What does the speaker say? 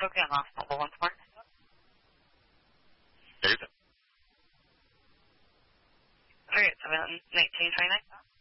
again, lost mobile once more. There's it. 387-1929.